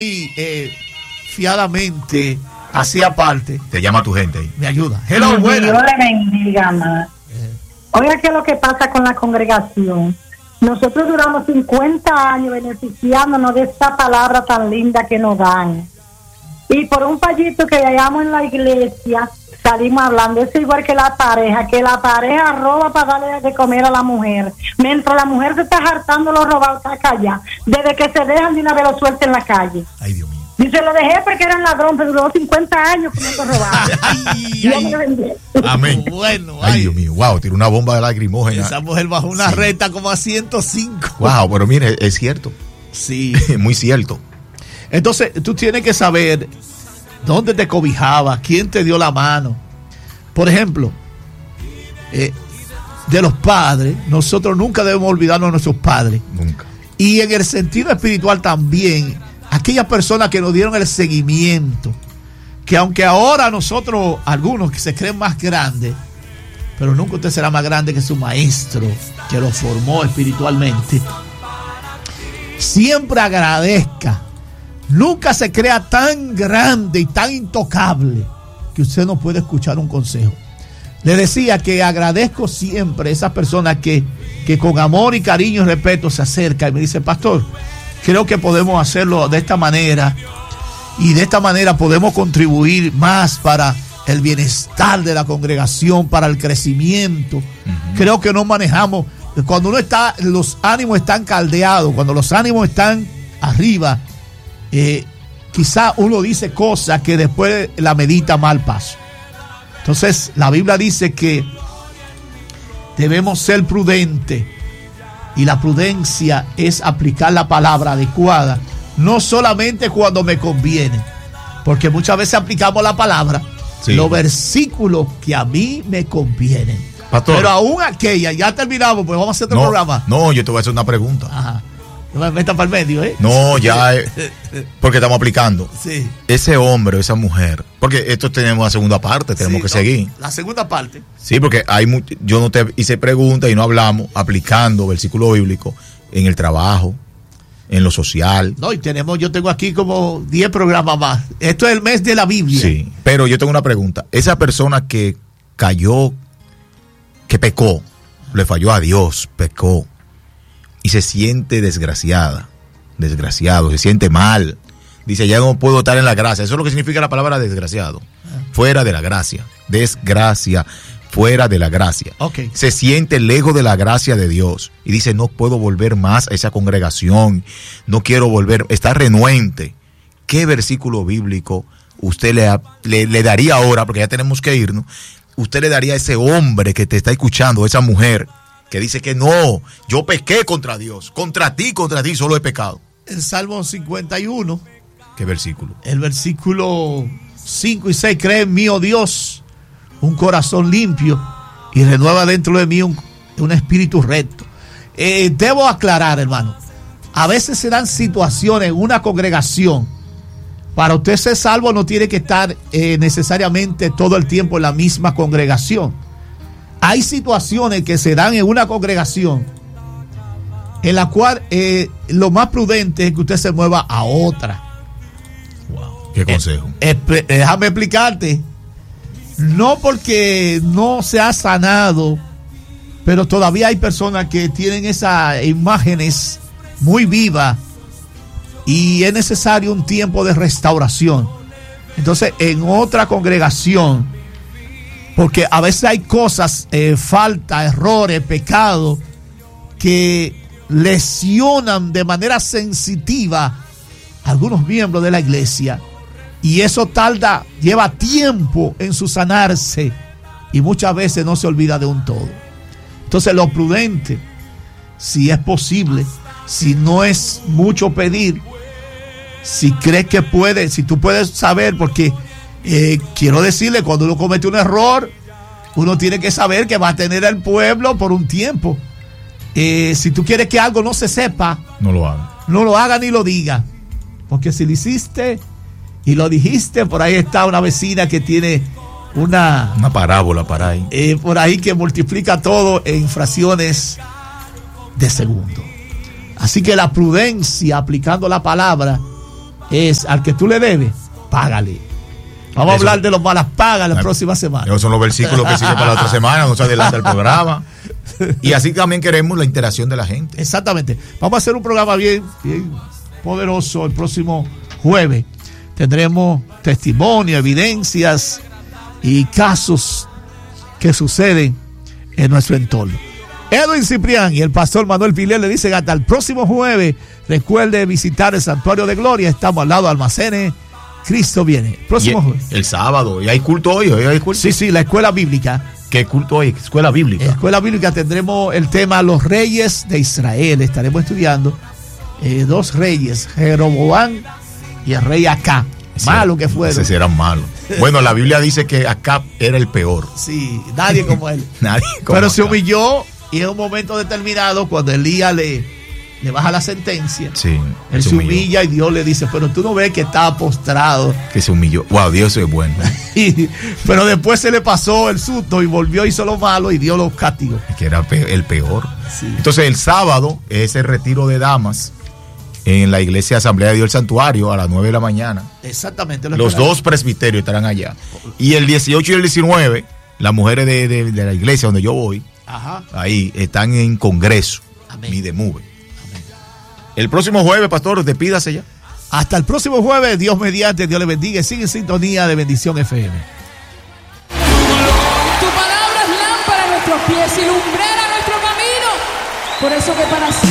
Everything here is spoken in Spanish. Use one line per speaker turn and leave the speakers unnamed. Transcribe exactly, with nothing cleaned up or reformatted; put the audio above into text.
y eh, fiadamente hacía parte.
Te llama tu gente ahí.
Me ayuda. Hello, buena.
Dios le bendiga más. Eh. Oiga, ¿qué es lo que pasa con la congregación? Nosotros duramos cincuenta años beneficiándonos de esta palabra tan linda que nos dan. Y por un payito que hallamos en la iglesia, salimos hablando. Es igual que la pareja, que la pareja roba para darle de comer a la mujer. Mientras la mujer se está hartando lo robado, está callada. Desde que se dejan de una vez lo suelta en la calle.
Ay, Dios mío.
Dice, lo dejé porque era un ladrón, pero duró cincuenta años comiendo robado. Dios me bendiga.
Amén.
Bueno,
ay, ay, Dios mío, wow, tiró una bomba de lacrimógena.
Esa mujer bajó una sí. recta como a ciento cinco.
Wow, pero mire, es cierto.
Sí.
Muy cierto.
Entonces, tú tienes que saber dónde te cobijabas, quién te dio la mano. Por ejemplo, eh, de los padres, nosotros nunca debemos olvidarnos de nuestros padres.
Nunca.
Y en el sentido espiritual también, aquellas personas que nos dieron el seguimiento, que aunque ahora nosotros, algunos que se creen más grandes, pero nunca usted será más grande que su maestro, que lo formó espiritualmente. Siempre agradezca. Nunca se crea tan grande y tan intocable que usted no puede escuchar un consejo. Le decía que agradezco siempre a esas personas que, que con amor y cariño y respeto se acercan y me dicen, pastor, creo que podemos hacerlo de esta manera y de esta manera podemos contribuir más para el bienestar de la congregación, para el crecimiento. Uh-huh. Creo que no manejamos, cuando uno está, los ánimos están caldeados, cuando los ánimos están arriba, eh, quizá uno dice cosas que después la medita mal paso. Entonces la Biblia dice que debemos ser prudentes y la prudencia es aplicar la palabra adecuada, no solamente cuando me conviene, porque muchas veces aplicamos la palabra, sí, los versículos que a mí me convienen. Pastor, pero aún aquella, ya terminamos, pues vamos a hacer otro
no,
programa.
No, yo te voy a hacer una pregunta.
Ajá. No me metas para el medio, ¿eh?
No, ya, eh, porque estamos aplicando.
Sí.
Ese hombre, esa mujer, porque esto tenemos la segunda parte, tenemos sí, que no, seguir.
La segunda parte.
Sí, porque hay mucho, yo no te hice preguntas y no hablamos aplicando versículo bíblico en el trabajo, en lo social.
No, y tenemos, yo tengo aquí como diez programas más. Esto es el mes de la Biblia.
Sí, pero yo tengo una pregunta. Esa persona que cayó, que pecó, le falló a Dios, pecó, y se siente desgraciada, desgraciado, se siente mal, dice, ya no puedo estar en la gracia. Eso es lo que significa la palabra desgraciado, fuera de la gracia, desgracia, fuera de la gracia.
Okay.
Se siente lejos de la gracia de Dios y dice, no puedo volver más a esa congregación, no quiero volver, está renuente. ¿Qué versículo bíblico usted le, le, le daría ahora, porque ya tenemos que irnos, usted le daría a ese hombre que te está escuchando, a esa mujer que dice que no, yo pequé contra Dios, contra ti, contra ti, solo he pecado?
El Salmo cincuenta y uno.
¿Qué versículo?
El versículo cinco y seis. Cree en mí, oh Dios, un corazón limpio y renueva dentro de mí un, un espíritu recto. Eh, debo aclarar, hermano, a veces se dan situaciones en una congregación. Para usted ser salvo no tiene que estar eh, necesariamente todo el tiempo en la misma congregación. Hay situaciones que se dan en una congregación en la cual eh, lo más prudente es que usted se mueva a otra.
Wow, qué consejo.
Eh, eh, déjame explicarte. No porque no se ha sanado, pero todavía hay personas que tienen esas imágenes muy vivas y es necesario un tiempo de restauración. Entonces, en otra congregación, porque a veces hay cosas, eh, falta, errores, pecados que lesionan de manera sensitiva a algunos miembros de la iglesia y eso tarda, lleva tiempo en su sanarse y muchas veces no se olvida de un todo. Entonces lo prudente, si es posible, si no es mucho pedir, si crees que puede, si tú puedes saber, porque Eh, quiero decirle, cuando uno comete un error, uno tiene que saber que va a tener al pueblo por un tiempo. Eh, si tú quieres que algo no se sepa,
no lo haga.
No lo haga ni lo diga. Porque si lo hiciste y lo dijiste, por ahí está una vecina que tiene una...
Una parábola para ahí.
Eh, por ahí que multiplica todo en fracciones de segundo. Así que la prudencia aplicando la palabra es al que tú le debes, págale. Vamos Eso, a hablar de los malas pagas la próxima semana.
Esos son los versículos que siguen para la otra semana, no se adelanta el programa. Y así también queremos la interacción de la gente.
Exactamente. Vamos a hacer un programa bien, bien poderoso el próximo jueves. Tendremos testimonio, evidencias y casos que suceden en nuestro entorno. Edwin Ciprián y el pastor Manuel Vilés le dicen hasta el próximo jueves. Recuerde visitar el Santuario de Gloria. Estamos al lado de Almacenes. Cristo viene. Próximo
el,
jueves.
El sábado. ¿Y hay culto hoy? ¿Hoy hay culto?
Sí, sí, la escuela bíblica.
¿Qué culto hoy? Escuela bíblica.
Escuela bíblica tendremos el tema Los Reyes de Israel. Estaremos estudiando eh, dos reyes, Jeroboam y el rey Acab.
Sí,
malo que fueron.
Ese eran malos. Bueno, la Biblia dice que Acab era el peor.
Sí, nadie como él.
Nadie como
Pero
Acab.
se humilló y en un momento determinado, cuando Elías le, le baja la sentencia,
sí,
él se, se humilla y Dios le dice, pero tú no ves que estaba postrado.
Que se humilló. Wow, Dios es bueno.
y, pero después se le pasó el susto y volvió, hizo lo malo y Dios lo castigó.
Que era el peor.
Sí.
Entonces el sábado es el retiro de damas en la iglesia Asamblea de Dios del Santuario a las nueve de la mañana.
Exactamente.
Los dos presbiterios estarán allá. Y el dieciocho y el diecinueve, las mujeres de, de, de la iglesia donde yo voy,
Ajá.
ahí están en congreso.
Amén.
Mi de Move. Amén. El próximo jueves, pastor, despídase ya.
Hasta el próximo jueves, Dios mediante, Dios le bendiga. Sigue en sintonía de Bendición F M.
Tu palabra es lámpara a nuestros pies y lumbrera a nuestro camino. Por eso que para siempre